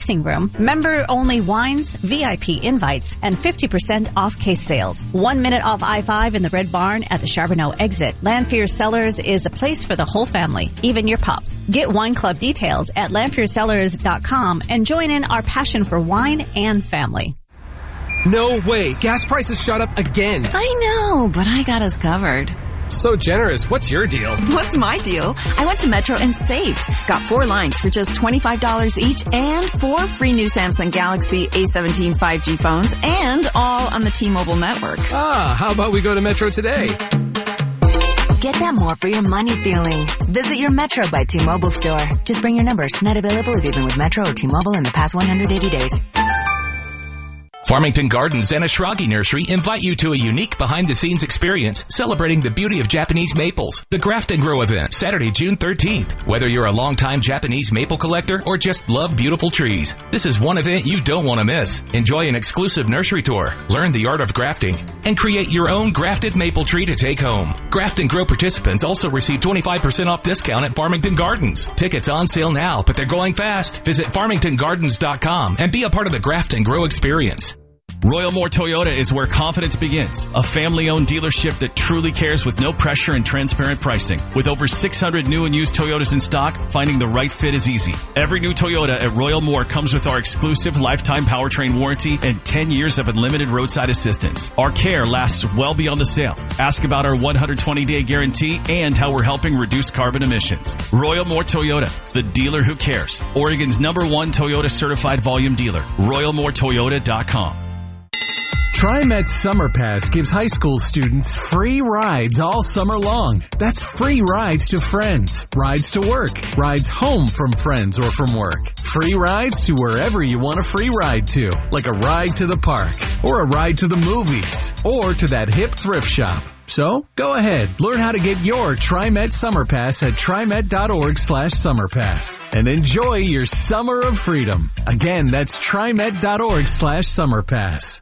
tasting room, member-only wines, VIP invites, and 50% off case sales. 1 minute off I-5 in the Red Barn at the Charbonneau exit. Lanphier Cellars is a place for the whole family, even your pup. Get wine club details at lanphiercellars.com and join in our passion for wine and family. No way. Gas prices shot up again. I know, but I got us covered. So generous. What's your deal? What's my deal? I went to Metro and saved. Got 4 lines for just $25 each and 4 free new Samsung Galaxy A17 5G phones and all on the T-Mobile network. How about we go to Metro today? Get that more for your money feeling. Visit your Metro by T-Mobile store. Just bring your numbers. Not available if you've been with Metro or T-Mobile in the past 180 days. Farmington Gardens and Ashragi Nursery invite you to a unique behind-the-scenes experience celebrating the beauty of Japanese maples. The Graft and Grow event, Saturday, June 13th. Whether you're a longtime Japanese maple collector or just love beautiful trees, this is one event you don't want to miss. Enjoy an exclusive nursery tour, learn the art of grafting, and create your own grafted maple tree to take home. Graft and Grow participants also receive 25% off discount at Farmington Gardens. Tickets on sale now, but they're going fast. Visit farmingtongardens.com and be a part of the Graft and Grow experience. Royal Moore Toyota is where confidence begins. A family-owned dealership that truly cares with no pressure and transparent pricing. With over 600 new and used Toyotas in stock, finding the right fit is easy. Every new Toyota at Royal Moore comes with our exclusive lifetime powertrain warranty and 10 years of unlimited roadside assistance. Our care lasts well beyond the sale. Ask about our 120-day guarantee and how we're helping reduce carbon emissions. Royal Moore Toyota, the dealer who cares. Oregon's #1 Toyota certified volume dealer. RoyalMooreToyota.com. TriMet Summer Pass gives high school students free rides all summer long. That's free rides to friends, rides to work, rides home from friends or from work. Free rides to wherever you want a free ride to, like a ride to the park, or a ride to the movies, or to that hip thrift shop. So, go ahead, learn how to get your TriMet Summer Pass at TriMet.org/SummerPass and enjoy your summer of freedom. Again, that's TriMet.org/SummerPass.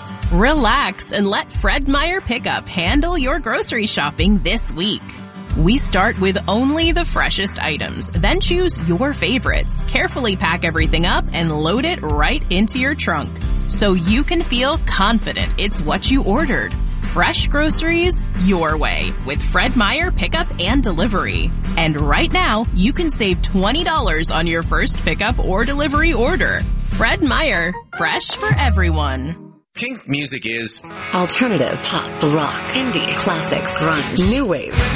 Relax and let Fred Meyer Pickup handle your grocery shopping this week. We start with only the freshest items, then choose your favorites. Carefully pack everything up and load it right into your trunk so you can feel confident it's what you ordered. Fresh groceries your way with Fred Meyer Pickup and Delivery. And right now, you can save $20 on your first pickup or delivery order. Fred Meyer, fresh for everyone. Kink music is alternative, pop, rock, indie, classics, grunge, new wave,